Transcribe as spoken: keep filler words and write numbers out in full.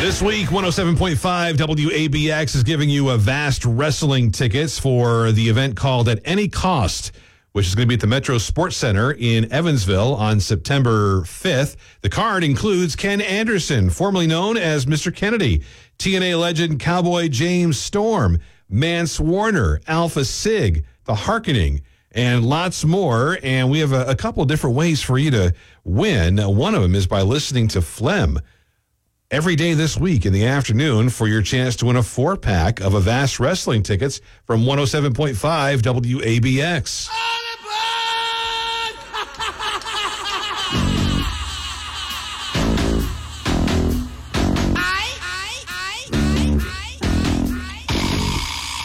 This week, one oh seven point five W A B X is giving you a vast wrestling tickets for the event called At Any Cost, which is going to be at the Metro Sports Center in Evansville on September fifth. The card includes Ken Anderson, formerly known as Mister Kennedy, T N A legend Cowboy James Storm, Mance Warner, Alpha Sig, The Harkening, and lots more. And we have a, a couple of different ways for you to win. One of them is by listening to Phlegm every day this week in the afternoon for your chance to win a four-pack of Avast Wrestling tickets from one oh seven point five W A B X.